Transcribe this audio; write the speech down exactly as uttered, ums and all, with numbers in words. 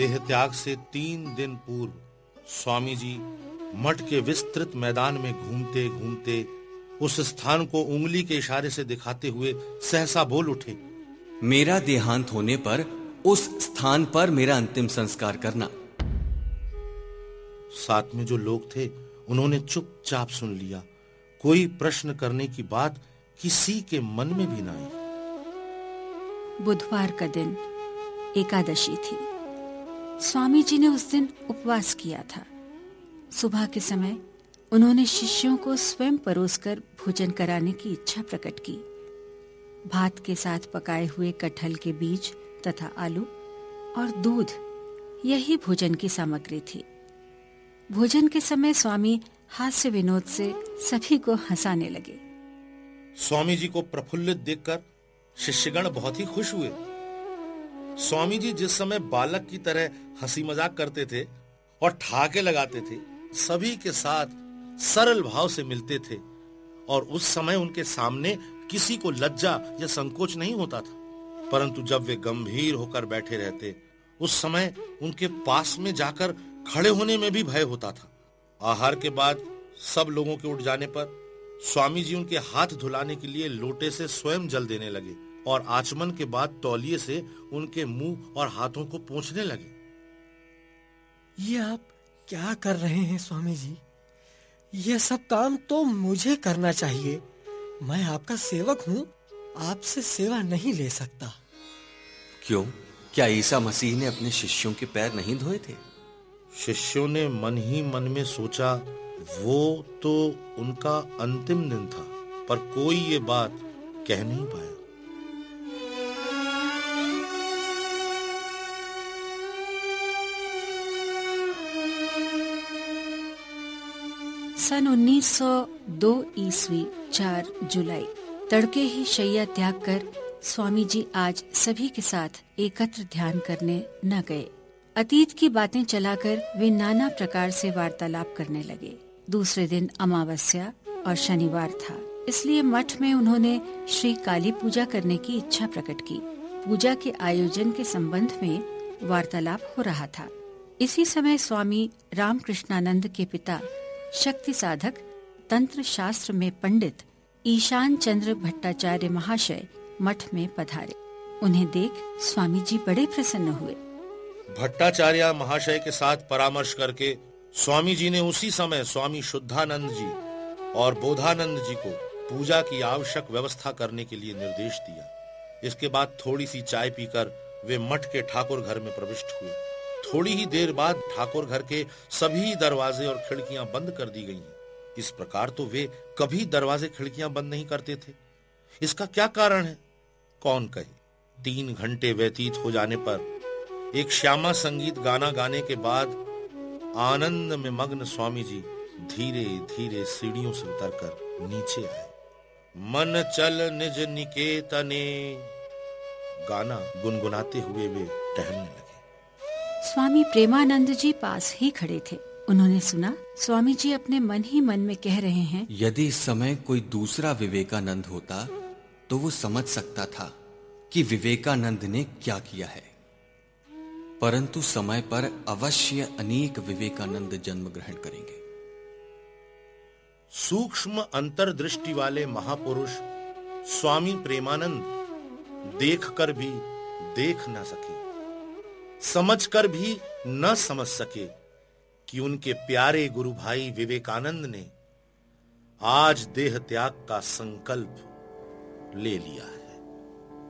देह त्याग से तीन दिन पूर्व स्वामी जी मठ के विस्तृत मैदान में घूमते घूमते उस स्थान को उंगली के इशारे से दिखाते हुए सहसा बोल उठे, मेरा देहांत होने पर उस स्थान पर मेरा अंतिम संस्कार करना। साथ में जो लोग थे उन्होंने चुपचाप सुन लिया। कोई प्रश्न करने की बात किसी के मन में भी ना आई। बुधवार का दिन एकादशी थी। स्वामी जी ने उस दिन उपवास किया था। सुबह के समय उन्होंने शिष्यों को स्वयं परोसकर भोजन कराने की इच्छा प्रकट की। भात के साथ पकाए हुए कटहल के बीज तथा आलू और दूध, यही भोजन की सामग्री थी। भोजन के समय स्वामी हास्य विनोद से सभी को हंसाने लगे। स्वामी जी को प्रफुल्लित देखकर शिष्यगण बहुत ही खुश हुए। स्वामी जी जिस समय बालक की तरह हंसी मजाक करते थे और ठहाके लगाते थे, सभी के साथ सरल भाव से मिलते थे और उस समय उनके सामने किसी को लज्जा या संकोच नहीं होता था। परंतु जब वे गंभीर होकर बैठे रहते, उस समय उनके पास में जाकर खड़े होने में भी भय होता था। आहार के बाद सब लोगों के उठ जाने पर स्वामी जी उनके हाथ धुलाने के लिए लोटे से स्वयं जल देने लगे और आचमन के बाद तौलिए से उनके मुंह और हाथों को पोंछने लगे। ये आप क्या कर रहे हैं स्वामी जी? यह सब काम तो मुझे करना चाहिए। मैं आपका सेवक हूँ, आपसे सेवा नहीं ले सकता। क्यों? क्या ईसा मसीह ने अपने शिष्यों के पैर नहीं धोए थे? शिष्यों ने मन ही मन में सोचा, वो तो उनका अंतिम दिन था, पर कोई ये बात कह नहीं पाया। सन उन्नीस सौ दो ईस्वी चार जुलाई, तड़के ही शैया त्याग कर स्वामी जी आज सभी के साथ एकत्र ध्यान करने न गए। अतीत की बातें चलाकर वे नाना प्रकार से वार्तालाप करने लगे। दूसरे दिन अमावस्या और शनिवार था, इसलिए मठ में उन्होंने श्री काली पूजा करने की इच्छा प्रकट की। पूजा के आयोजन के संबंध में वार्तालाप हो रहा था। इसी समय स्वामी रामकृष्णानंद के पिता शक्ति साधक, तंत्र शास्त्र में पंडित ईशान चंद्र भट्टाचार्य महाशय मठ में पधारे। उन्हें देख स्वामी जी बड़े प्रसन्न हुए। भट्टाचार्य महाशय के साथ परामर्श करके स्वामी जी ने उसी समय स्वामी शुद्धानंद जी और बोधानंद जी को पूजा की आवश्यक व्यवस्था करने के लिए निर्देश दिया। इसके बाद थोड़ी सी चाय पीकर वे मठ के ठाकुर घर में प्रविष्ट हुए। थोड़ी ही देर बाद ठाकुर घर के सभी दरवाजे और खिड़कियां बंद कर दी गईं। इस प्रकार तो वे कभी दरवाजे खिड़कियां बंद नहीं करते थे। इसका क्या कारण है, कौन कहे। तीन घंटे व्यतीत हो जाने पर एक श्यामा संगीत गाना गाने के बाद आनंद में मग्न स्वामी जी धीरे धीरे सीढ़ियों से उतरकर नीचे आए। मन चल निज निकेतने गाना गुनगुनाते हुए वे टहलने लगे। स्वामी प्रेमानंद जी पास ही खड़े थे। उन्होंने सुना स्वामी जी अपने मन ही मन में कह रहे हैं, यदि इस समय कोई दूसरा विवेकानंद होता तो वो समझ सकता था कि विवेकानंद ने क्या किया है, परंतु समय पर अवश्य अनेक विवेकानंद जन्म ग्रहण करेंगे। सूक्ष्म अंतर्दृष्टि वाले महापुरुष स्वामी प्रेमानंद देखकर भी देख न सके, समझकर भी न समझ सके कि उनके प्यारे गुरु भाई विवेकानंद ने आज देह त्याग का संकल्प ले लिया है।